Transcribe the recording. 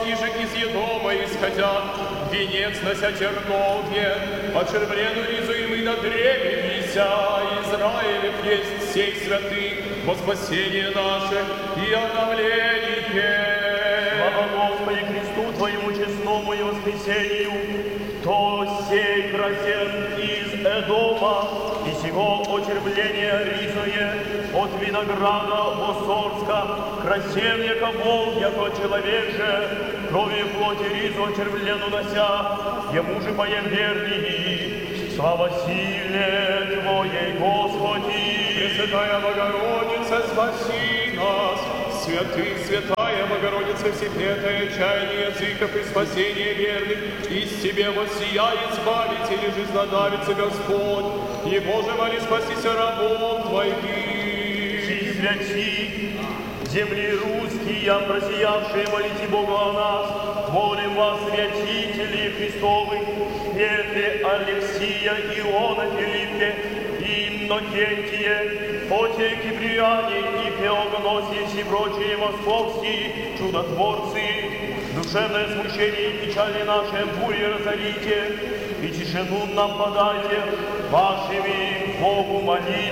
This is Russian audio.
иже из Едома исходя, венец нося черновье, очервлену ризу и мы на древе вися, Израилев есть сей святых во спасение наше и обновление. Слава Господи Христу Твоему честному и воскресению, то сей красен из Эдома, и сего очервление ризое от винограда Босорска, красен яко вол, яко человек же, крови плоти ризу очервлену нося, ему же поем верный, слава силе Твоей, Господи. Пресвятая Богородица, спаси нас! Святых, святая Богородица, всеплетая чаяние языков и спасение верных, из Тебе воссияет Избавитель и жизнодавится Господь, и Боже, моли, спасися рабом Твоим. Си святи, земли русские, просиявшие, молите Бога о нас, молим вас, святители Христовы, Петре, Алексия, Иона, Филиппе, Иннокентие, Фотия, Киприане и Феогносии, все прочие московские чудотворцы, душевное смущение и печали наши бури разорите, и тишину нам подайте, вашими Богу молитвами.